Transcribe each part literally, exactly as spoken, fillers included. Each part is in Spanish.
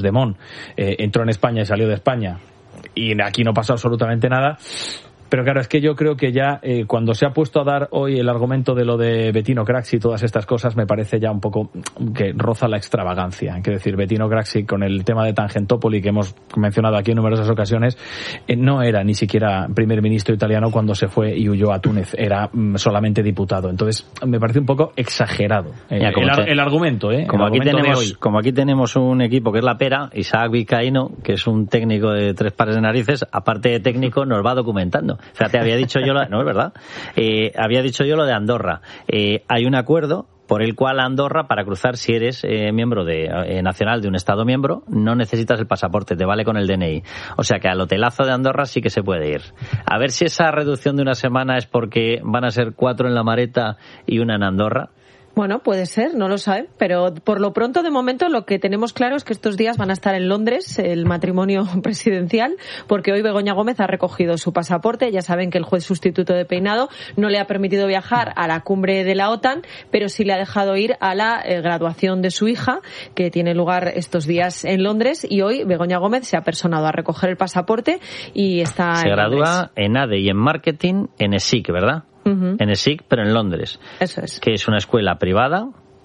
Puigdemont eh, entró en España y salió de España y aquí no pasó absolutamente nada. Pero claro, es que yo creo que ya eh, cuando se ha puesto a dar hoy el argumento de lo de Bettino Craxi y todas estas cosas, me parece ya un poco que roza la extravagancia. Hay que decir, Bettino Craxi con el tema de Tangentopoli, que hemos mencionado aquí en numerosas ocasiones, eh, no era ni siquiera primer ministro italiano cuando se fue y huyó a Túnez, era mm, solamente diputado. Entonces, me parece un poco exagerado eh, Mira, el, te, el argumento. Eh, como, el aquí argumento tenemos, como aquí tenemos un equipo que es la pera, Isaac Vizcaíno, que es un técnico de tres pares de narices, aparte de técnico, nos va documentando. O sea, te había dicho yo lo, no es verdad, eh, había dicho yo lo de Andorra. Eh, hay un acuerdo por el cual Andorra, para cruzar, si eres eh, miembro de, eh, nacional de un Estado miembro, no necesitas el pasaporte, te vale con el D N I. O sea que al hotelazo de Andorra sí que se puede ir. A ver si esa reducción de una semana es porque van a ser cuatro en la Mareta y una en Andorra. Bueno, puede ser, no lo saben, pero por lo pronto, de momento, lo que tenemos claro es que estos días van a estar en Londres, el matrimonio presidencial, porque hoy Begoña Gómez ha recogido su pasaporte. Ya saben que el juez sustituto de Peinado no le ha permitido viajar a la cumbre de la OTAN, pero sí le ha dejado ir a la eh, graduación de su hija, que tiene lugar estos días en Londres, y hoy Begoña Gómez se ha personado a recoger el pasaporte y está se en gradúa Londres. En A D E y en Marketing en E S I C, ¿verdad? Uh-huh. En E S I C, pero en Londres. Eso es. Que es una escuela privada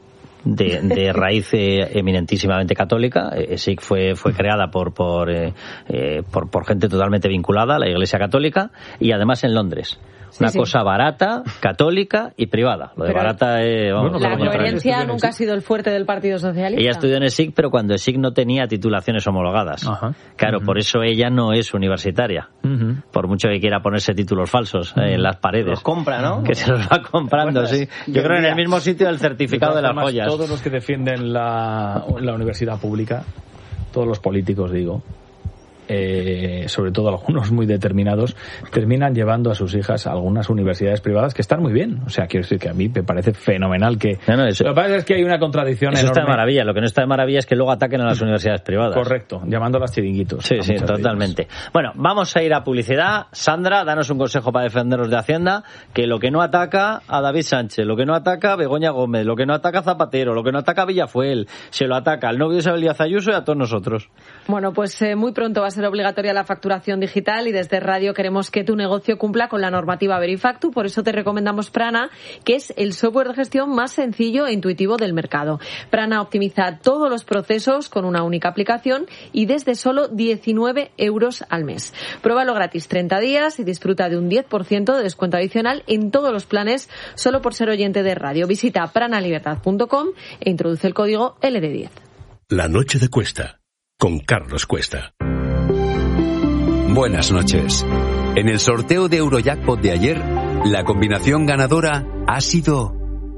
de, de raíz eh, eminentísimamente católica. E S I C fue fue creada por por, eh, eh, por por gente totalmente vinculada a la Iglesia Católica y además en Londres. Sí, una sí. cosa barata, católica y privada. Lo de pero barata es... Vamos, bueno, la coherencia nunca ha sido el fuerte del Partido Socialista. Ella estudió en E S I C, pero cuando E S I C no tenía titulaciones homologadas. Ajá. Claro, uh-huh. por eso ella no es universitaria. Uh-huh. Por mucho que quiera ponerse títulos falsos uh-huh. eh, en las paredes. Los compra, ¿no? Que se los va comprando, bueno, sí. Yo creo en el mismo sitio del certificado de, de las formas, joyas. Todos los que defienden la, la universidad pública, todos los políticos, digo, Eh, sobre todo algunos muy determinados, terminan llevando a sus hijas a algunas universidades privadas que están muy bien. O sea, quiero decir que a mí me parece fenomenal que... No, no, eso, lo que pasa es que hay una contradicción eso enorme. Está de maravilla. Lo que no está de maravilla es que luego ataquen a las universidades privadas. Correcto, llamándolas chiringuitos. Sí, sí, totalmente. Bueno, vamos a ir a publicidad. Sandra, danos un consejo para defendernos de Hacienda, que lo que no ataca a David Sánchez, lo que no ataca a Begoña Gómez, lo que no ataca a Zapatero, lo que no ataca a Villafuel, se lo ataca al novio de Isabel Díaz Ayuso y a todos nosotros. Bueno, pues eh, muy pronto va a ser obligatoria la facturación digital y desde Radio queremos que tu negocio cumpla con la normativa Verifactu. Por eso te recomendamos Prana, que es el software de gestión más sencillo e intuitivo del mercado. Prana optimiza todos los procesos con una única aplicación y desde solo diecinueve euros al mes. Pruébalo gratis treinta días y disfruta de un diez por ciento de descuento adicional en todos los planes solo por ser oyente de Radio. Visita pranalibertad punto com e introduce el código L D diez. La noche de Cuesta, con Carlos Cuesta. Buenas noches. En el sorteo de Eurojackpot de ayer, la combinación ganadora ha sido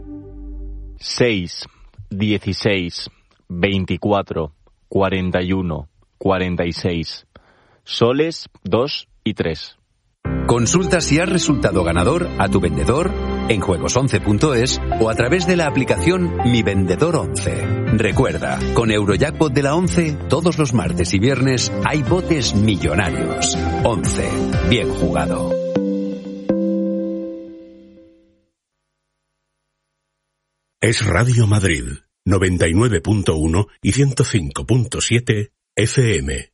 seis, dieciséis, veinticuatro, cuarenta y uno, cuarenta y seis. Soles dos y tres. Consulta si has resultado ganador a tu vendedor en juegos once punto es o a través de la aplicación Mi Vendedor once. Recuerda, con Eurojackpot de la once, todos los martes y viernes hay botes millonarios. once. Bien jugado. Es Radio Madrid, noventa y nueve punto uno y ciento cinco punto siete F M.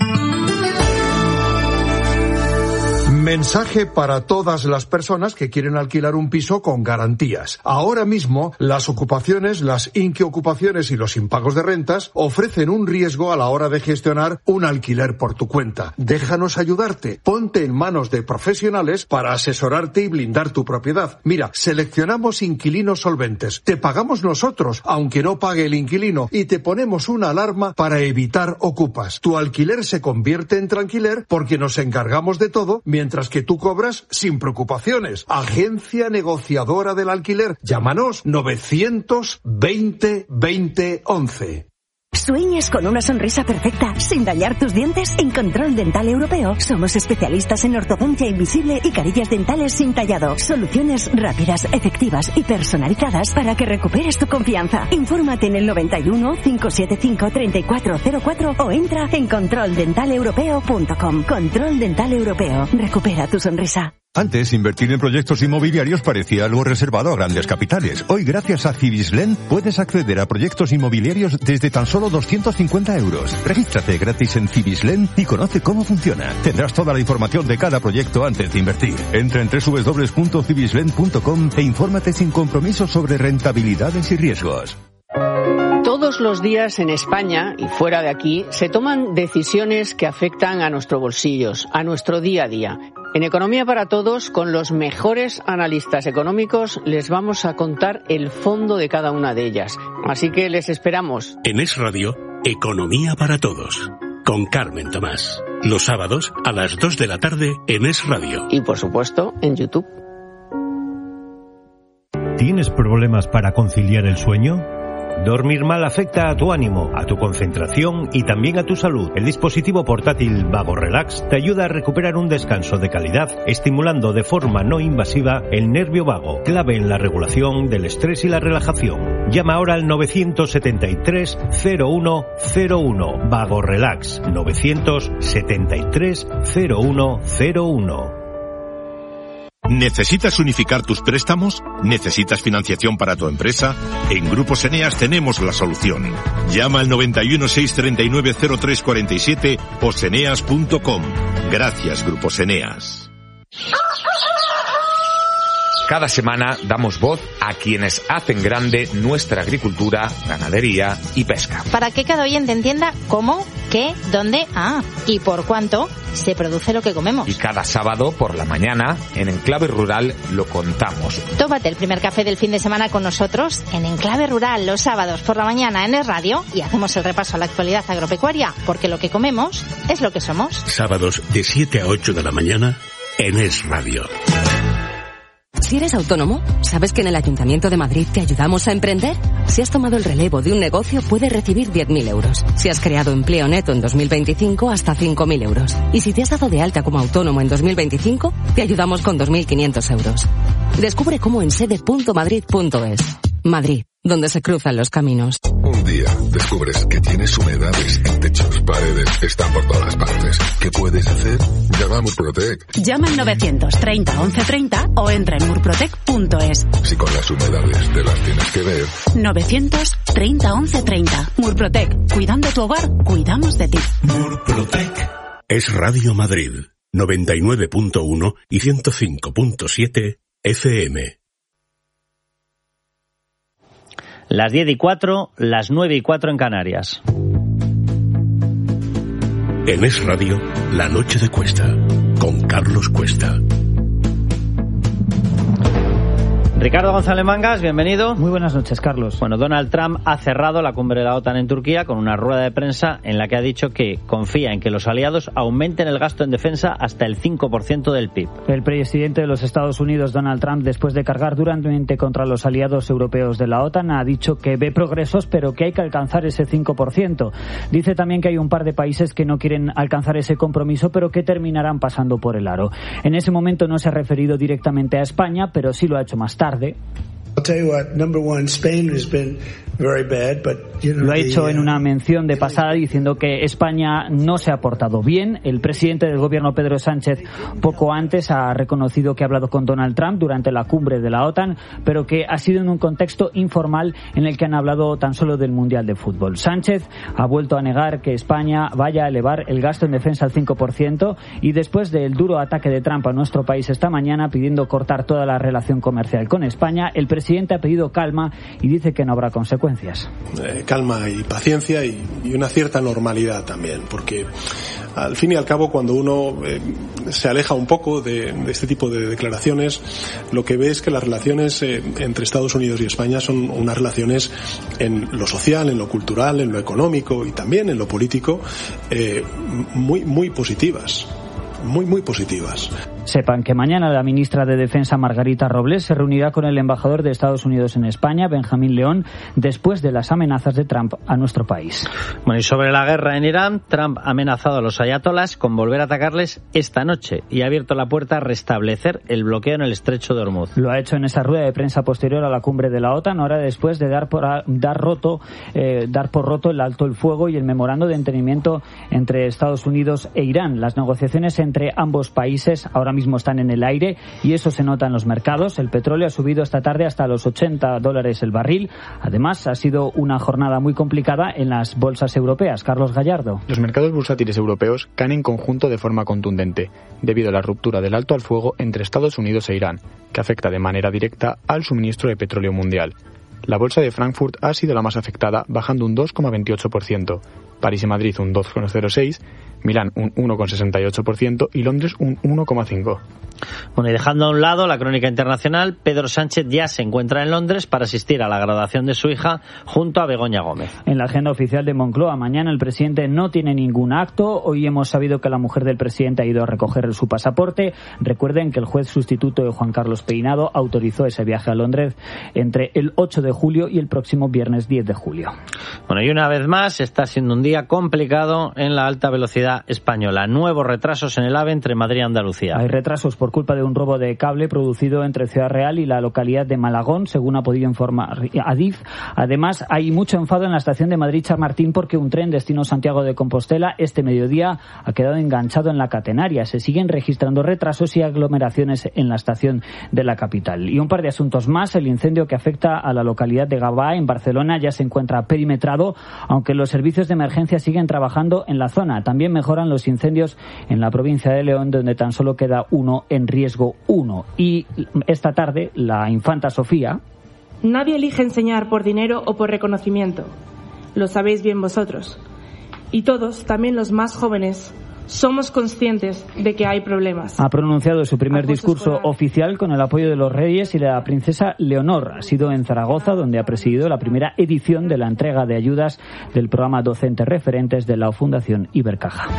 Mensaje para todas las personas que quieren alquilar un piso con garantías. Ahora mismo, las ocupaciones, las inquiocupaciones y los impagos de rentas ofrecen un riesgo a la hora de gestionar un alquiler por tu cuenta. Déjanos ayudarte. Ponte en manos de profesionales para asesorarte y blindar tu propiedad. Mira, seleccionamos inquilinos solventes. Te pagamos nosotros, aunque no pague el inquilino, y te ponemos una alarma para evitar ocupas. Tu alquiler se convierte en tranquiler porque nos encargamos de todo, mientras que tú cobras sin preocupaciones. Agencia negociadora del alquiler. Llámanos novecientos veinte veinte once. ¿Sueñas con una sonrisa perfecta sin dañar tus dientes? En Control Dental Europeo somos especialistas en ortodoncia invisible y carillas dentales sin tallado. Soluciones rápidas, efectivas y personalizadas para que recuperes tu confianza. Infórmate en el noventa y uno, cinco siete cinco, treinta y cuatro cero cuatro o entra en control dental europeo punto com. Control Dental Europeo. Recupera tu sonrisa. Antes, invertir en proyectos inmobiliarios parecía algo reservado a grandes capitales. Hoy, gracias a Cibislen, puedes acceder a proyectos inmobiliarios desde tan solo doscientos cincuenta euros. Regístrate gratis en Cibislen y conoce cómo funciona. Tendrás toda la información de cada proyecto antes de invertir. Entra en doble u doble u doble u punto cibislen punto com e infórmate sin compromiso sobre rentabilidades y riesgos. Todos los días en España y fuera de aquí se toman decisiones que afectan a nuestros bolsillos, a nuestro día a día. En Economía para Todos, con los mejores analistas económicos, les vamos a contar el fondo de cada una de ellas. Así que les esperamos. En Es Radio, Economía para Todos, con Carmen Tomás. Los sábados a las dos de la tarde en Es Radio. Y por supuesto, en YouTube. ¿Tienes problemas para conciliar el sueño? Dormir mal afecta a tu ánimo, a tu concentración y también a tu salud. El dispositivo portátil Vago Relax te ayuda a recuperar un descanso de calidad, estimulando de forma no invasiva el nervio vago, clave en la regulación del estrés y la relajación. Llama ahora al novecientos setenta y tres cero uno cero uno. Vago Relax, novecientos setenta y tres cero uno cero uno. ¿Necesitas unificar tus préstamos? ¿Necesitas financiación para tu empresa? En Grupos Eneas tenemos la solución. Llama al noventa y uno, seiscientos treinta y nueve, cero tres cuarenta y siete o seneas punto com. Gracias, Grupos Eneas. Cada semana damos voz a quienes hacen grande nuestra agricultura, ganadería y pesca. Para que cada oyente entienda cómo, qué, dónde, ah, y por cuánto se produce lo que comemos. Y cada sábado por la mañana, en Enclave Rural, lo contamos. Tómate el primer café del fin de semana con nosotros en Enclave Rural los sábados por la mañana en Es Radio y hacemos el repaso a la actualidad agropecuaria, porque lo que comemos es lo que somos. Sábados de siete a ocho de la mañana en Es Radio. Si eres autónomo, ¿sabes que en el Ayuntamiento de Madrid te ayudamos a emprender? Si has tomado el relevo de un negocio, puedes recibir diez mil euros. Si has creado empleo neto en dos mil veinticinco, hasta cinco mil euros. Y si te has dado de alta como autónomo en dos mil veinticinco, te ayudamos con dos mil quinientos euros. Descubre cómo en sede punto madrid punto es. Madrid, donde se cruzan los caminos. Un día descubres que tienes humedades en techos, paredes, están por todas partes. ¿Qué puedes hacer? Llama a Murprotec. Llama al novecientos treinta once treinta o entra en murprotec punto es. Si con las humedades te las tienes que ver. novecientos treinta once treinta. Murprotec. Cuidando tu hogar, cuidamos de ti. Murprotec. Es Radio Madrid, noventa y nueve punto uno y ciento cinco punto siete F M. Las diez y cuatro, las nueve y cuatro en Canarias. En Es Radio, La Noche de Cuesta, con Carlos Cuesta. Ricardo González Mangas, bienvenido. Muy buenas noches, Carlos. Bueno, Donald Trump ha cerrado la cumbre de la OTAN en Turquía con una rueda de prensa en la que ha dicho que confía en que los aliados aumenten el gasto en defensa hasta el cinco por ciento del P I B. El presidente de los Estados Unidos, Donald Trump, después de cargar duramente contra los aliados europeos de la OTAN, ha dicho que ve progresos, pero que hay que alcanzar ese cinco por ciento. Dice también que hay un par de países que no quieren alcanzar ese compromiso, pero que terminarán pasando por el aro. En ese momento no se ha referido directamente a España, pero sí lo ha hecho más tarde. Lo ha hecho en una mención de pasada diciendo que España no se ha portado bien. El presidente del gobierno, Pedro Sánchez, poco antes ha reconocido que ha hablado con Donald Trump durante la cumbre de la OTAN, pero que ha sido en un contexto informal en el que han hablado tan solo del Mundial de Fútbol. Sánchez ha vuelto a negar que España vaya a elevar el gasto en defensa al cinco por ciento y después del duro ataque de Trump a nuestro país esta mañana pidiendo cortar toda la relación comercial con España, el presidente ha pedido calma y dice que no habrá consecuencias. Eh, calma y paciencia y, y una cierta normalidad también, porque al fin y al cabo cuando uno eh, se aleja un poco de, de este tipo de declaraciones, lo que ve es que las relaciones eh, entre Estados Unidos y España son unas relaciones en lo social, en lo cultural, en lo económico y también en lo político eh, muy, muy positivas. Muy, muy positivas. Sepan que mañana la ministra de Defensa, Margarita Robles, se reunirá con el embajador de Estados Unidos en España, Benjamín León, después de las amenazas de Trump a nuestro país. Bueno, y sobre la guerra en Irán, Trump ha amenazado a los ayatolás con volver a atacarles esta noche y ha abierto la puerta a restablecer el bloqueo en el estrecho de Hormuz. Lo ha hecho en esa rueda de prensa posterior a la cumbre de la OTAN, ahora después de dar por, dar roto, eh, dar por roto el alto el fuego y el memorando de entendimiento entre Estados Unidos e Irán. Las negociaciones entre ambos países ahora mismo están en el aire y eso se nota en los mercados. El petróleo ha subido esta tarde hasta los ochenta dólares el barril. Además, ha sido una jornada muy complicada en las bolsas europeas. Carlos Gallardo. Los mercados bursátiles europeos caen en conjunto de forma contundente, debido a la ruptura del alto al fuego entre Estados Unidos e Irán, que afecta de manera directa al suministro de petróleo mundial. La bolsa de Frankfurt ha sido la más afectada, bajando un dos coma veintiocho por ciento, París y Madrid un dos coma cero seis por ciento, Milán un uno coma sesenta y ocho por ciento y Londres un uno coma cinco por ciento. Bueno, y dejando a un lado la crónica internacional, Pedro Sánchez ya se encuentra en Londres para asistir a la graduación de su hija junto a Begoña Gómez. En la agenda oficial de Moncloa, mañana el presidente no tiene ningún acto. Hoy hemos sabido que la mujer del presidente ha ido a recoger su pasaporte. Recuerden que el juez sustituto de Juan Carlos Peinado autorizó ese viaje a Londres entre el ocho de julio y el próximo viernes diez de julio. Bueno, y una vez más está siendo un día complicado en la alta velocidad española. Nuevos retrasos en el AVE entre Madrid y Andalucía. Hay retrasos por culpa de un robo de cable producido entre Ciudad Real y la localidad de Malagón, según ha podido informar Adif. Además, hay mucho enfado en la estación de Madrid-Chamartín porque un tren destino Santiago de Compostela este mediodía ha quedado enganchado en la catenaria. Se siguen registrando retrasos y aglomeraciones en la estación de la capital. Y un par de asuntos más. El incendio que afecta a la localidad de Gavà, en Barcelona, ya se encuentra perimetrado, aunque los servicios de emergencia siguen trabajando en la zona. También mejoran los incendios en la provincia de León, donde tan solo queda uno en riesgo uno. Y esta tarde, la infanta Sofía... Nadie elige enseñar por dinero o por reconocimiento. Lo sabéis bien vosotros. Y todos, también los más jóvenes, somos conscientes de que hay problemas. Ha pronunciado su primer discurso escolar oficial con el apoyo de los reyes y de la princesa Leonor. Ha sido en Zaragoza, donde ha presidido la primera edición de la entrega de ayudas del programa Docentes Referentes de la Fundación Ibercaja.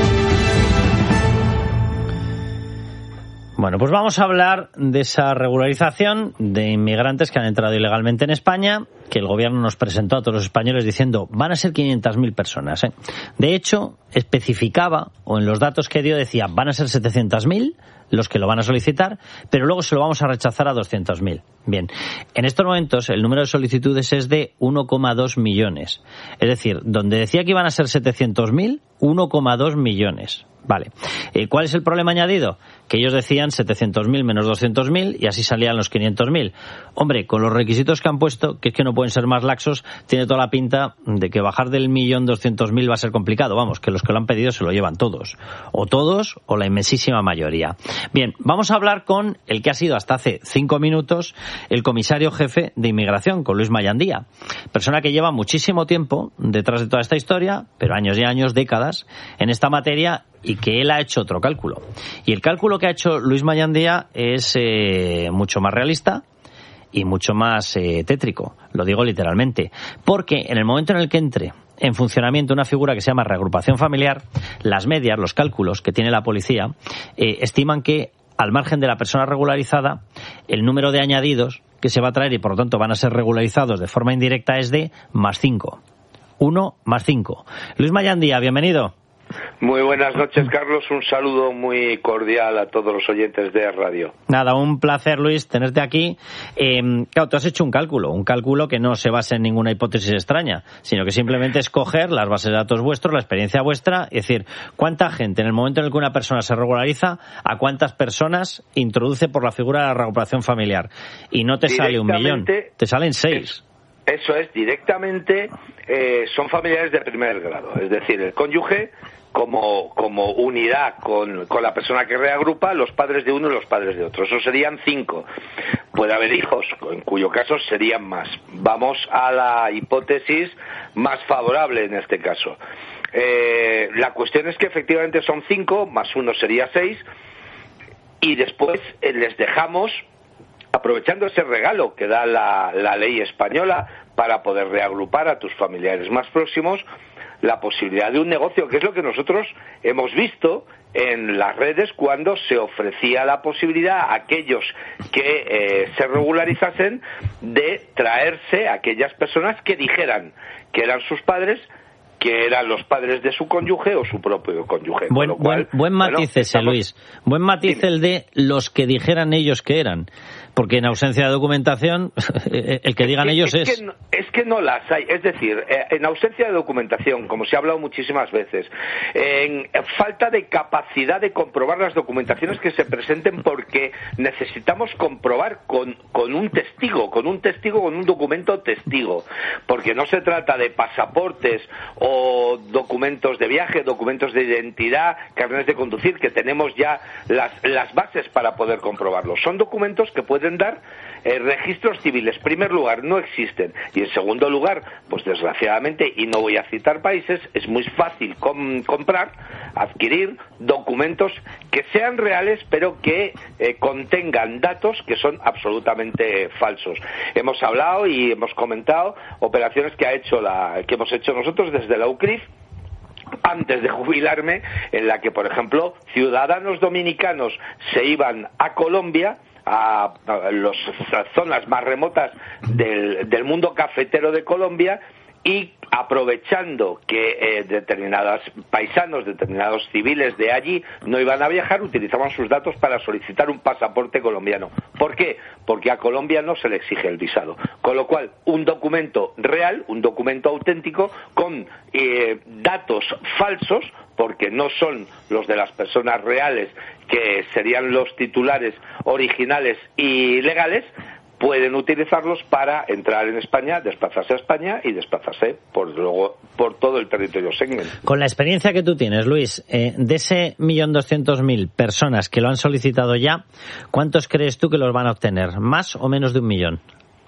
Bueno, pues vamos a hablar de esa regularización de inmigrantes que han entrado ilegalmente en España, que el gobierno nos presentó a todos los españoles diciendo van a ser quinientas mil personas, ¿eh? De hecho, especificaba, o en los datos que dio decía van a ser setecientas mil los que lo van a solicitar, pero luego se lo vamos a rechazar a doscientos mil. Bien, en estos momentos el número de solicitudes es de uno coma dos millones. Es decir, donde decía que iban a ser setecientos mil, uno coma dos millones. Vale. Eh, ¿Cuál es el problema añadido? Que ellos decían setecientos mil menos doscientos mil y así salían los quinientos mil. Hombre, con los requisitos que han puesto, que es que no pueden ser más laxos, tiene toda la pinta de que bajar del millón doscientos mil va a ser complicado. Vamos, que los que lo han pedido se lo llevan todos. O todos o la inmensísima mayoría. Bien, vamos a hablar con el que ha sido hasta hace cinco minutos el comisario jefe de inmigración, con Luis Mayandía. Persona que lleva muchísimo tiempo detrás de toda esta historia, pero años y años, décadas, en esta materia, y que él ha hecho otro cálculo. Y el cálculo que ha hecho Luis Mayandía es eh, mucho más realista y mucho más eh, tétrico, lo digo literalmente, porque en el momento en el que entre en funcionamiento una figura que se llama reagrupación familiar, las medias, los cálculos que tiene la policía, eh, estiman que al margen de la persona regularizada, el número de añadidos que se va a traer y por lo tanto van a ser regularizados de forma indirecta es de más cinco. Uno más cinco. Luis Mayandía, bienvenido. Muy buenas noches, Carlos. Un saludo muy cordial a todos los oyentes de Radio. Nada, un placer, Luis, tenerte aquí. Eh, claro, tú has hecho un cálculo, un cálculo que no se basa en ninguna hipótesis extraña, sino que simplemente es coger las bases de datos vuestros, la experiencia vuestra, y decir, ¿cuánta gente en el momento en el que una persona se regulariza, a cuántas personas introduce por la figura de la reagrupación familiar? Y no te sale un millón, te salen seis. Es, eso es, directamente eh, son familiares de primer grado, es decir, el cónyuge como como unidad con, con la persona que reagrupa, los padres de uno y los padres de otro. Eso serían cinco. Puede haber hijos, en cuyo caso serían más. Vamos a la hipótesis más favorable en este caso. Eh, la cuestión es que efectivamente son cinco, más uno sería seis, y después eh, les dejamos, aprovechando ese regalo que da la, la ley española para poder reagrupar a tus familiares más próximos, la posibilidad de un negocio, que es lo que nosotros hemos visto en las redes cuando se ofrecía la posibilidad a aquellos que eh, se regularizasen de traerse a aquellas personas que dijeran que eran sus padres, que eran los padres de su cónyuge o su propio cónyuge. Buen, cual, buen, buen matiz bueno, ese, estamos... Luis. Buen matiz el de los que dijeran ellos que eran. Porque en ausencia de documentación, el que digan es que, ellos es... es... Que no, es que no las hay. Es decir, en ausencia de documentación, como se ha hablado muchísimas veces, en falta de capacidad de comprobar las documentaciones que se presenten, porque necesitamos comprobar con, con un testigo, con un testigo, con un documento testigo. Porque no se trata de pasaportes o documentos de viaje, documentos de identidad, carnets de conducir, que tenemos ya las, las bases para poder comprobarlo. Son documentos que pueden dar eh, registros civiles. En primer lugar, no existen. Y en segundo lugar, pues desgraciadamente, y no voy a citar países, es muy fácil com- comprar, adquirir documentos que sean reales, pero que eh, contengan datos que son absolutamente falsos. Hemos hablado y hemos comentado operaciones que ha hecho la, que hemos hecho nosotros desde la U C R I F antes de jubilarme, en la que, por ejemplo, ciudadanos dominicanos se iban a Colombia, a, a las zonas más remotas del, del mundo cafetero de Colombia, y aprovechando que eh, determinados paisanos, determinados civiles de allí no iban a viajar, utilizaban sus datos para solicitar un pasaporte colombiano. ¿Por qué? Porque a Colombia no se le exige el visado. Con lo cual, un documento real, un documento auténtico, con eh, datos falsos, porque no son los de las personas reales, que serían los titulares originales y legales, pueden utilizarlos para entrar en España, desplazarse a España y desplazarse por luego por todo el territorio Schengen. Con la experiencia que tú tienes, Luis, eh, de ese millón doscientos mil personas que lo han solicitado ya, ¿cuántos crees tú que los van a obtener? ¿Más o menos de un millón?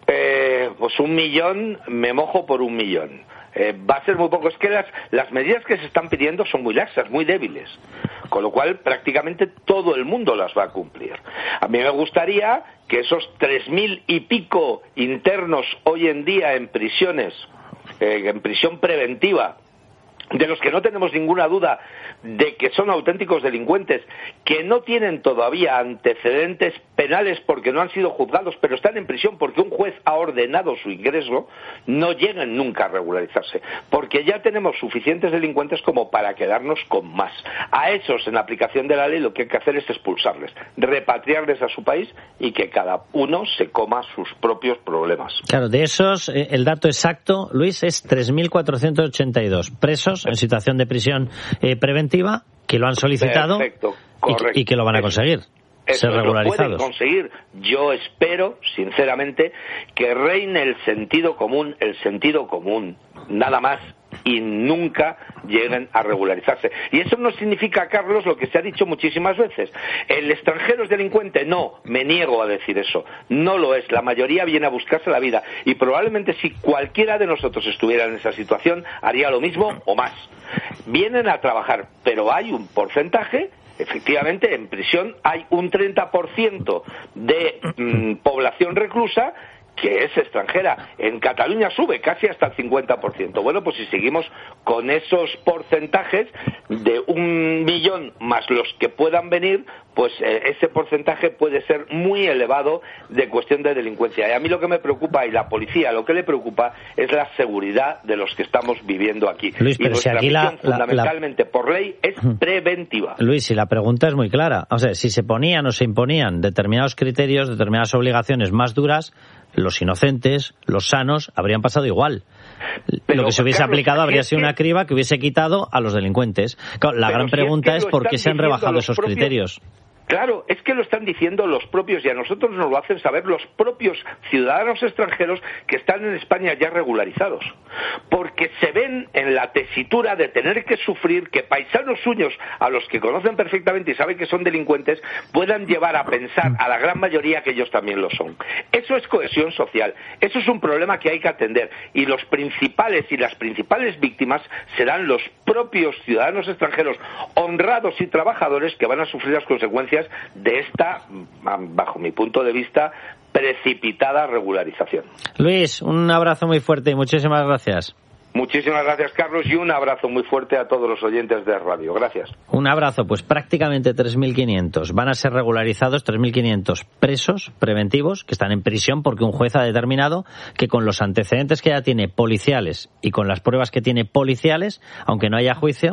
Eh, pues un millón, me mojo por un millón. Eh, va a ser muy poco. Es que las, las medidas que se están pidiendo son muy laxas, muy débiles, con lo cual prácticamente todo el mundo las va a cumplir. A mí me gustaría que esos tres mil y pico internos hoy en día en prisiones, eh, en prisión preventiva, de los que no tenemos ninguna duda de que son auténticos delincuentes, que no tienen todavía antecedentes penales porque no han sido juzgados, pero están en prisión porque un juez ha ordenado su ingreso, no lleguen nunca a regularizarse, porque ya tenemos suficientes delincuentes como para quedarnos con más. A esos, en aplicación de la ley, lo que hay que hacer es expulsarles, repatriarles a su país y que cada uno se coma sus propios problemas. Claro, de esos, eh, el dato exacto, Luis, es tres mil cuatrocientos ochenta y dos presos en situación de prisión eh, preventiva que lo han solicitado. Perfecto, y, y que lo van a conseguir. Eso, ser regularizados. Lo pueden conseguir. Yo espero, sinceramente, que reine el sentido común, el sentido común, nada más, y nunca lleguen a regularizarse. Y eso no significa, Carlos, lo que se ha dicho muchísimas veces. ¿El extranjero es delincuente? No, me niego a decir eso. No lo es. La mayoría viene a buscarse la vida. Y probablemente si cualquiera de nosotros estuviera en esa situación, haría lo mismo o más. Vienen a trabajar, pero hay un porcentaje. Efectivamente, en prisión hay un treinta por ciento de mmm, población reclusa que es extranjera. En Cataluña sube casi hasta el cincuenta por ciento. Bueno, pues si seguimos con esos porcentajes de un millón más los que puedan venir, pues eh, ese porcentaje puede ser muy elevado de cuestión de delincuencia. Y a mí lo que me preocupa, y la policía lo que le preocupa, es la seguridad de los que estamos viviendo aquí. Luis, y pero nuestra si aquí misión, la, la, fundamentalmente la... por ley, es preventiva. Luis, y la pregunta es muy clara. O sea, si se ponían o se imponían determinados criterios, determinadas obligaciones más duras, los inocentes, los sanos, habrían pasado igual. Pero, lo que se hubiese Carlos, aplicado habría sido que... una criba que hubiese quitado a los delincuentes. Claro, la gran pregunta es, es por qué se han rebajado esos propios... criterios. Claro, es que lo están diciendo los propios, y a nosotros nos lo hacen saber los propios ciudadanos extranjeros que están en España ya regularizados. Porque se ven en la tesitura de tener que sufrir que paisanos suyos, a los que conocen perfectamente y saben que son delincuentes, puedan llevar a pensar a la gran mayoría que ellos también lo son. Eso es cohesión social. Eso es un problema que hay que atender. Y los principales y las principales víctimas serán los propios ciudadanos extranjeros honrados y trabajadores que van a sufrir las consecuencias de esta, bajo mi punto de vista, precipitada regularización. Luis, un abrazo muy fuerte y muchísimas gracias. Muchísimas gracias, Carlos, y un abrazo muy fuerte a todos los oyentes de radio. Gracias. Un abrazo. Pues prácticamente tres mil quinientos van a ser regularizados, tres mil quinientos presos preventivos que están en prisión porque un juez ha determinado que con los antecedentes que ya tiene policiales y con las pruebas que tiene policiales, aunque no haya juicio,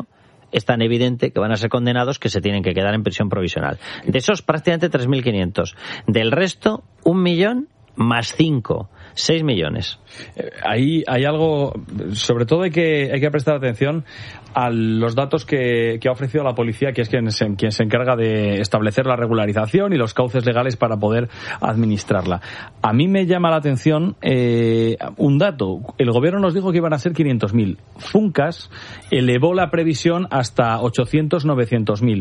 es tan evidente que van a ser condenados que se tienen que quedar en prisión provisional. De esos, prácticamente tres mil quinientos. Del resto, un millón más cinco. seis millones. Eh, ahí hay algo, sobre todo hay que, hay que prestar atención a los datos que, que ha ofrecido la policía, que es quien se, quien se encarga de establecer la regularización y los cauces legales para poder administrarla. A mí me llama la atención eh, un dato. El gobierno nos dijo que iban a ser quinientos mil. Funcas elevó la previsión hasta ochocientos, novecientos mil.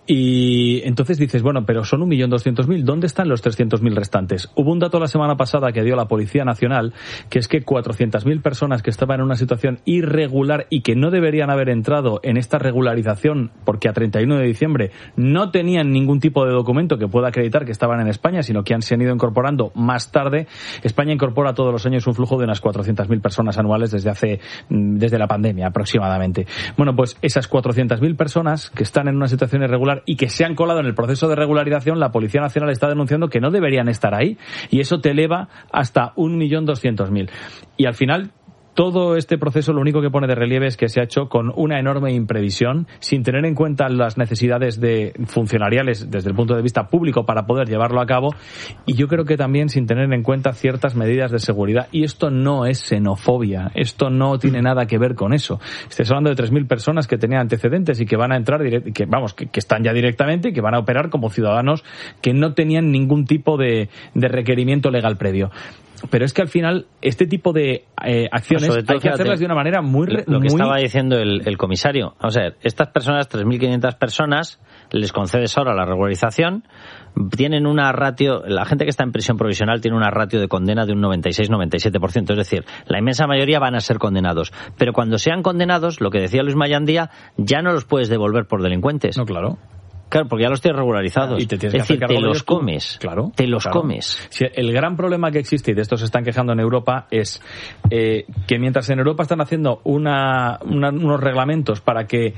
Y entonces dices, bueno, pero son un millón doscientos mil. ¿Dónde están los trescientos mil restantes? Hubo un dato la semana pasada que dio la Policía Nacional, que es que cuatrocientas mil personas que estaban en una situación irregular y que no deberían haber entrado en esta regularización porque a treinta y uno de diciembre no tenían ningún tipo de documento que pueda acreditar que estaban en España, sino que han, se han ido incorporando más tarde. España incorpora todos los años un flujo de unas cuatrocientas mil personas anuales desde hace desde la pandemia aproximadamente. Bueno, pues esas cuatrocientas mil personas que están en una situación irregular y que se han colado en el proceso de regularización, la Policía Nacional está denunciando que no deberían estar ahí, y eso te eleva hasta un millón doscientos mil. Y al final, todo este proceso lo único que pone de relieve es que se ha hecho con una enorme imprevisión, sin tener en cuenta las necesidades de funcionariales desde el punto de vista público para poder llevarlo a cabo, y yo creo que también sin tener en cuenta ciertas medidas de seguridad. Y esto no es xenofobia, esto no tiene nada que ver con eso. Estoy hablando de tres mil personas que tenían antecedentes y que van a entrar, direct- que vamos, que, que están ya directamente y que van a operar como ciudadanos que no tenían ningún tipo de, de requerimiento legal previo. Pero es que al final este tipo de eh, acciones todo, hay que fíjate, hacerlas de una manera muy... Lo, lo que muy... estaba diciendo el, el comisario. O sea, estas personas, tres mil quinientas personas, les concedes ahora la regularización, tienen una ratio, la gente que está en prisión provisional tiene una ratio de condena de un noventa y seis a noventa y siete por ciento. Es decir, la inmensa mayoría van a ser condenados. Pero cuando sean condenados, lo que decía Luis Mayandía, ya no los puedes devolver por delincuentes. No, claro. Claro, porque ya los tienes regularizados. Y te tienes es que decir, te los comes. Claro. Te los claro. comes. Sí, el gran problema que existe, y de esto se están quejando en Europa, es eh, que mientras en Europa están haciendo una, una, unos reglamentos para que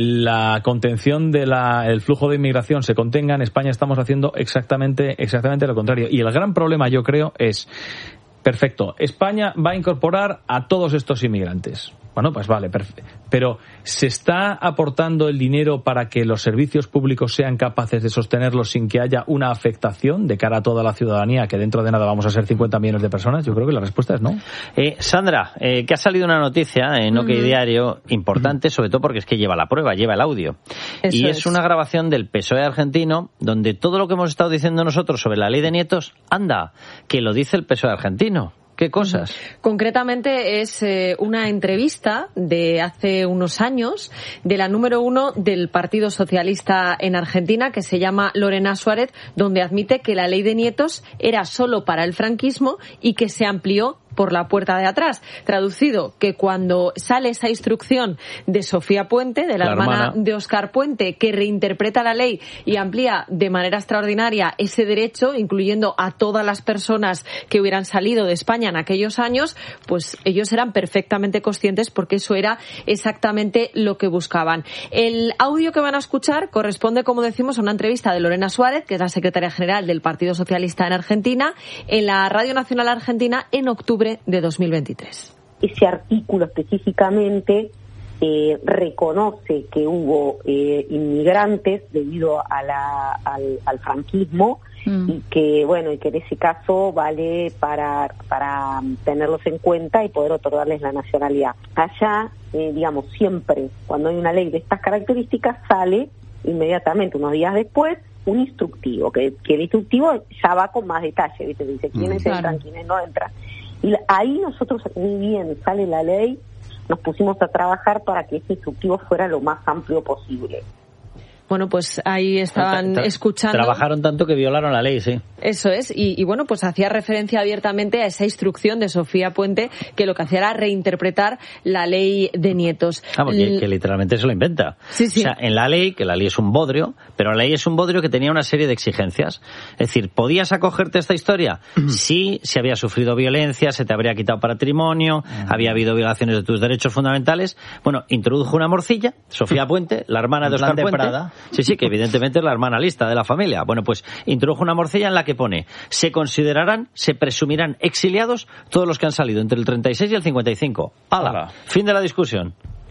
la contención del flujo de inmigración se contenga, en España estamos haciendo exactamente, exactamente lo contrario. Y el gran problema, yo creo, es, perfecto, España va a incorporar a todos estos inmigrantes. Bueno, pues vale, perfecto. Pero ¿se está aportando el dinero para que los servicios públicos sean capaces de sostenerlos sin que haya una afectación de cara a toda la ciudadanía, que dentro de nada vamos a ser cincuenta millones de personas? Yo creo que la respuesta es no. Eh, Sandra, eh, que ha salido una noticia en OK uh-huh. Diario importante, sobre todo porque es que lleva la prueba, lleva el audio. Eso y es, es una grabación del P S O E argentino, donde todo lo que hemos estado diciendo nosotros sobre la ley de nietos, anda, que lo dice el P S O E argentino. ¿Qué cosas? Concretamente es eh, una entrevista de hace unos años de la número uno del Partido Socialista en Argentina, que se llama Lorena Suárez, donde admite que la ley de nietos era solo para el franquismo y que se amplió por la puerta de atrás. Traducido, que cuando sale esa instrucción de Sofía Puente, de la, la hermana, hermana de Óscar Puente, que reinterpreta la ley y amplía de manera extraordinaria ese derecho, incluyendo a todas las personas que hubieran salido de España en aquellos años, pues ellos eran perfectamente conscientes porque eso era exactamente lo que buscaban. El audio que van a escuchar corresponde, como decimos, a una entrevista de Lorena Suárez, que es la secretaria general del Partido Socialista en Argentina, en la Radio Nacional Argentina en octubre de dos mil veintitrés. Ese artículo específicamente eh, reconoce que hubo eh, inmigrantes debido a la, al, al franquismo mm. y que bueno y que en ese caso vale para para tenerlos en cuenta y poder otorgarles la nacionalidad. Allá, eh, digamos, siempre cuando hay una ley de estas características sale inmediatamente, unos días después, un instructivo, que, que el instructivo ya va con más detalle, ¿viste? Dice quiénes mm. entran, claro. quiénes no entran. Y ahí nosotros, ni bien sale la ley, nos pusimos a trabajar para que ese instructivo fuera lo más amplio posible. Bueno, pues ahí estaban tra- escuchando. Trabajaron tanto que violaron la ley, sí. Eso es, y, y bueno, pues hacía referencia abiertamente a esa instrucción de Sofía Puente, que lo que hacía era reinterpretar la ley de nietos. Ah, porque L- que literalmente se lo inventa. Sí, sí. O sea, en la ley, que la ley es un bodrio, pero la ley es un bodrio que tenía una serie de exigencias. Es decir, ¿podías acogerte a esta historia? Sí, si había sufrido violencia, se te habría quitado patrimonio, uh-huh. había habido violaciones de tus derechos fundamentales. Bueno, introdujo una morcilla, Sofía Puente, la hermana de Óscar Puente. Prada. Sí, sí, que evidentemente es la hermana lista de la familia. Bueno, pues introdujo una morcilla en la que pone: se considerarán, se presumirán exiliados todos los que han salido entre el treinta y seis y el cincuenta y cinco. ¡Hala! Fin de la discusión.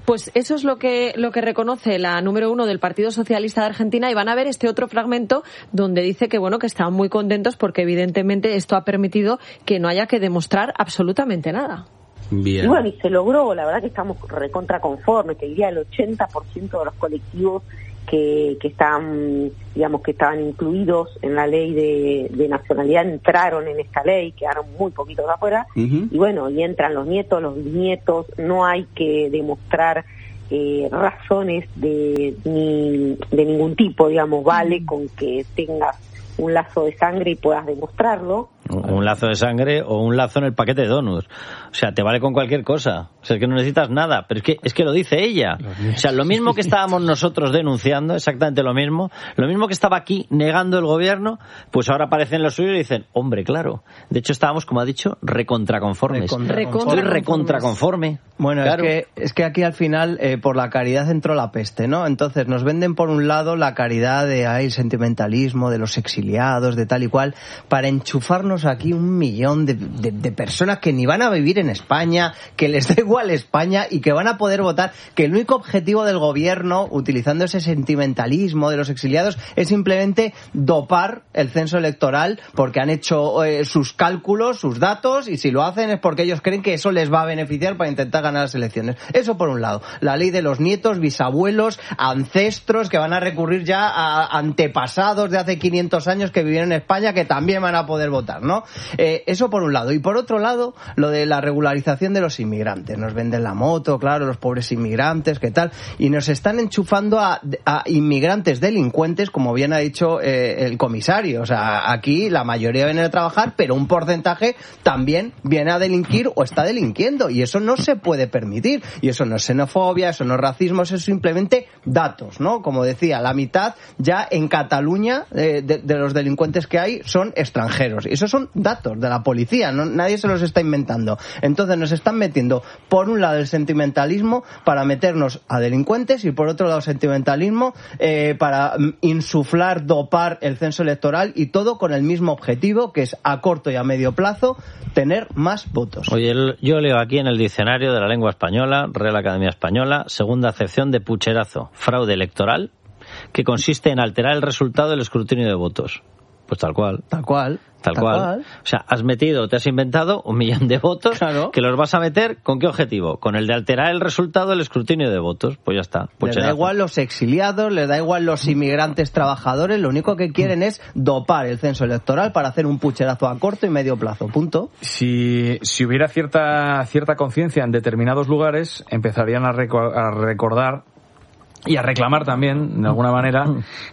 Pues eso es lo que lo que reconoce la número uno del Partido Socialista de Argentina, y van a ver este otro fragmento donde dice que bueno que están muy contentos porque evidentemente esto ha permitido que no haya que demostrar absolutamente nada. Bien. Y bueno, y se logró, la verdad que estamos recontra conformes, que diría el ochenta por ciento de los colectivos que, que están, digamos, que estaban incluidos en la ley de, de nacionalidad entraron en esta ley, quedaron muy poquitos afuera, uh-huh. y bueno, y entran los nietos, los bisnietos, no hay que demostrar eh, razones de, ni, de ningún tipo, digamos, vale uh-huh. con que tengas un lazo de sangre y puedas demostrarlo. Un lazo de sangre o un lazo en el paquete de donuts. O sea, te vale con cualquier cosa. O sea, es que no necesitas nada. Pero es que es que lo dice ella. O sea, lo mismo que estábamos nosotros denunciando, exactamente lo mismo, lo mismo que estaba aquí negando el gobierno, pues ahora aparecen los suyos y dicen, hombre, claro. De hecho, estábamos, como ha dicho, recontraconformes. Estoy recontraconforme. Bueno, claro. es que es que aquí al final, eh, por la caridad entró la peste, ¿no? Entonces, nos venden por un lado la caridad de ay, el sentimentalismo, de los exiliados, de tal y cual, para enchufarnos aquí un millón de, de, de personas que ni van a vivir en España, que les da igual España y que van a poder votar, que el único objetivo del gobierno, utilizando ese sentimentalismo de los exiliados, es simplemente dopar el censo electoral porque han hecho eh, sus cálculos, sus datos, y si lo hacen es porque ellos creen que eso les va a beneficiar para intentar ganar las elecciones. Eso por un lado. La ley de los nietos, bisabuelos, ancestros que van a recurrir ya a antepasados de hace quinientos años que vivieron en España, que también van a poder votar, ¿no? Eh, eso por un lado. Y por otro lado, lo de la regularización de los inmigrantes. Nos venden la moto, claro, los pobres inmigrantes, ¿qué tal? Y nos están enchufando a, a inmigrantes delincuentes, como bien ha dicho eh, el comisario. O sea, aquí la mayoría viene a trabajar, pero un porcentaje también viene a delinquir o está delinquiendo. Y eso no se puede permitir. Y eso no es xenofobia, eso no es racismo, eso es simplemente datos, ¿no? Como decía, la mitad ya en Cataluña eh, de, de los delincuentes que hay son extranjeros. Y esos son datos de la policía, no, nadie se los está inventando. Entonces nos están metiendo por un lado el sentimentalismo para meternos a delincuentes y por otro lado el sentimentalismo eh, para insuflar, dopar el censo electoral, y todo con el mismo objetivo, que es a corto y a medio plazo tener más votos. Oye, yo leo aquí en el diccionario de la lengua española, Real Academia Española, segunda acepción de pucherazo, fraude electoral, que consiste en alterar el resultado del escrutinio de votos. Pues tal cual. Tal cual. Tal, tal cual. cual. O sea, has metido, te has inventado un millón de votos, claro, que los vas a meter, ¿con qué objetivo? Con el de alterar el resultado del escrutinio de votos. Pues ya está. Les da igual los exiliados, les da igual los inmigrantes trabajadores, lo único que quieren es dopar el censo electoral para hacer un pucherazo a corto y medio plazo, punto. Si, si hubiera cierta, cierta conciencia en determinados lugares, empezarían a, reco- a recordar y a reclamar también, de alguna manera,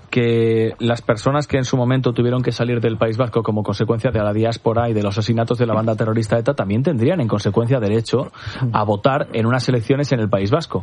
que las personas que en su momento tuvieron que salir del País Vasco como consecuencia de la diáspora y de los asesinatos de la banda terrorista ETA también tendrían en consecuencia derecho a votar en unas elecciones en el País Vasco.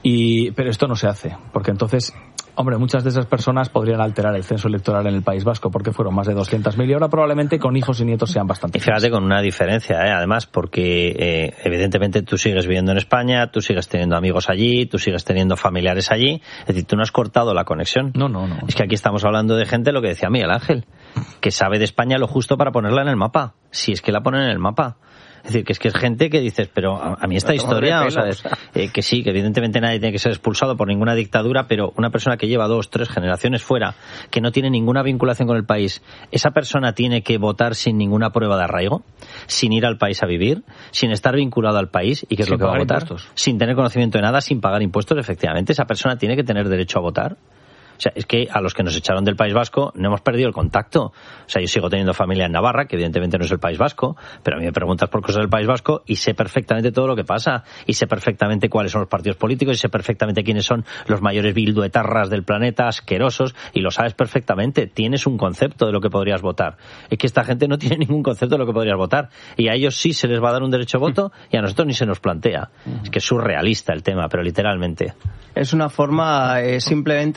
Y, pero esto no se hace, porque entonces, hombre, muchas de esas personas podrían alterar el censo electoral en el País Vasco, porque fueron más de doscientos mil y ahora probablemente con hijos y nietos sean bastante. Y fíjate, con una diferencia, ¿eh? Además, porque eh, evidentemente tú sigues viviendo en España, tú sigues teniendo amigos allí, tú sigues teniendo familiares allí. Es decir, tú no has cortado la conexión. No, no, no. Es que aquí estamos hablando de gente, lo que decía Miguel Ángel, que sabe de España lo justo para ponerla en el mapa, si es que la ponen en el mapa. Es decir, que es que es gente que dices, pero a, a mí esta historia, o sea, es, eh, que sí, que evidentemente nadie tiene que ser expulsado por ninguna dictadura, pero una persona que lleva dos, tres generaciones fuera, que no tiene ninguna vinculación con el país, esa persona tiene que votar sin ninguna prueba de arraigo, sin ir al país a vivir, sin estar vinculado al país, ¿y qué es sin lo que va a votar? Impuestos. Sin tener conocimiento de nada, sin pagar impuestos, efectivamente, esa persona tiene que tener derecho a votar. O sea, es que a los que nos echaron del País Vasco no hemos perdido el contacto. O sea, yo sigo teniendo familia en Navarra, que evidentemente no es el País Vasco, pero a mí me preguntas por cosas del País Vasco y sé perfectamente todo lo que pasa. Y sé perfectamente cuáles son los partidos políticos y sé perfectamente quiénes son los mayores bilduetarras del planeta, asquerosos, y lo sabes perfectamente. Tienes un concepto de lo que podrías votar. Es que esta gente no tiene ningún concepto de lo que podrías votar. Y a ellos sí se les va a dar un derecho a voto y a nosotros ni se nos plantea. Es que es surrealista el tema, pero literalmente. Es una forma eh, simplemente de intentar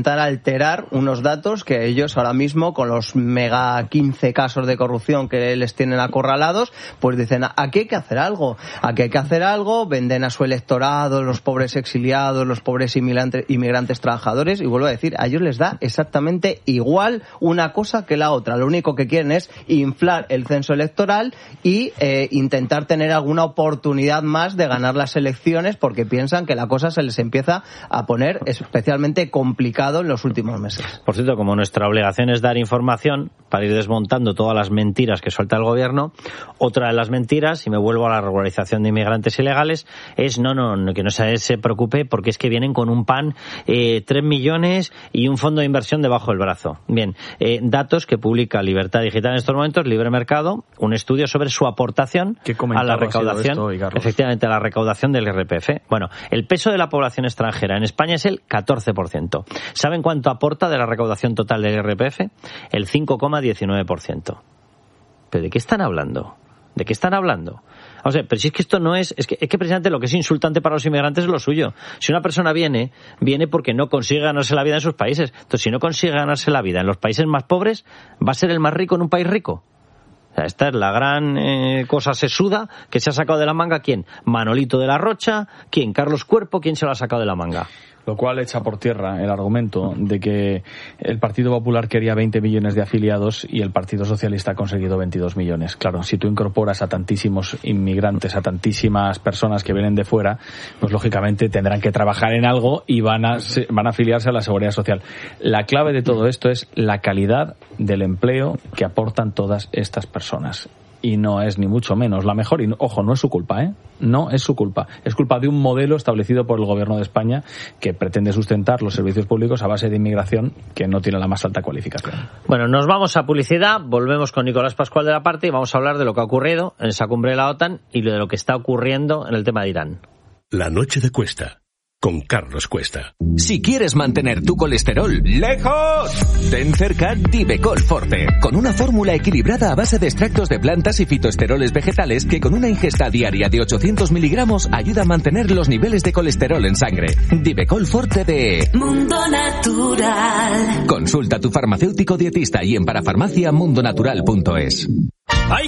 intentar alterar unos datos que ellos ahora mismo, con los mega quince casos de corrupción que les tienen acorralados, pues dicen, aquí hay que hacer algo, aquí hay que hacer algo, venden a su electorado, los pobres exiliados, los pobres inmigrantes, inmigrantes trabajadores, y vuelvo a decir, a ellos les da exactamente igual una cosa que la otra. Lo único que quieren es inflar el censo electoral y eh, intentar tener alguna oportunidad más de ganar las elecciones, porque piensan que la cosa se les empieza a poner especialmente complicado en los últimos meses. Por cierto, como nuestra obligación es dar información para ir desmontando todas las mentiras que suelta el gobierno, otra de las mentiras, y me vuelvo a la regularización de inmigrantes ilegales, es no, no, que no se, se preocupe porque es que vienen con un pan, eh, tres millones y un fondo de inversión debajo del brazo. Bien, eh, datos que publica Libertad Digital en estos momentos, Libre Mercado, un estudio sobre su aportación a la recaudación, esto, hoy, efectivamente, a la recaudación del I R P F. Bueno, el peso de la población extranjera en España es el catorce por ciento. ¿Saben cuánto aporta de la recaudación total del I R P F? El cinco coma diecinueve por ciento. ¿Pero de qué están hablando? ¿De qué están hablando? O sea, pero si es que esto no es, es que, es que precisamente lo que es insultante para los inmigrantes es lo suyo. Si una persona viene, viene porque no consigue ganarse la vida en sus países. Entonces, si no consigue ganarse la vida en los países más pobres, ¿va a ser el más rico en un país rico? O sea, esta es la gran eh, cosa sesuda que se ha sacado de la manga. ¿Quién? Manolito de la Rocha. ¿Quién? Carlos Cuerpo. ¿Quién se lo ha sacado de la manga? Lo cual echa por tierra el argumento de que el Partido Popular quería veinte millones de afiliados y el Partido Socialista ha conseguido veintidós millones. Claro, si tú incorporas a tantísimos inmigrantes, a tantísimas personas que vienen de fuera, pues lógicamente tendrán que trabajar en algo y van a, van a afiliarse a la Seguridad Social. La clave de todo esto es la calidad del empleo que aportan todas estas personas. Y no es ni mucho menos la mejor. Y, ojo, no es su culpa, ¿eh? No es su culpa. Es culpa de un modelo establecido por el Gobierno de España que pretende sustentar los servicios públicos a base de inmigración que no tiene la más alta cualificación. Bueno, nos vamos a publicidad, volvemos con Nicolás Pascual de la Parte y vamos a hablar de lo que ha ocurrido en esa cumbre de la OTAN y de lo que está ocurriendo en el tema de Irán. La noche de Cuesta, con Carlos Cuesta. Si quieres mantener tu colesterol lejos, ten cerca Divecol Forte, con una fórmula equilibrada a base de extractos de plantas y fitoesteroles vegetales que con una ingesta diaria de ochocientos miligramos ayuda a mantener los niveles de colesterol en sangre. Divecol Forte de Mundo Natural. Consulta a tu farmacéutico dietista y en parafarmacia mundonatural punto es. ¡Ay,